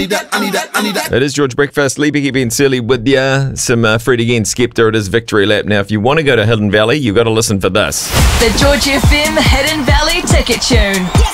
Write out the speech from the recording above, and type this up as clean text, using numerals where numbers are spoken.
It is George Breakfast. Lee Becky Ben Searley with ya. Some Fred again, Skepta. It is Victory Lap. Now, if you want to go to Hidden Valley, you've got to listen for this. The George FM Hidden Valley Ticket Tune.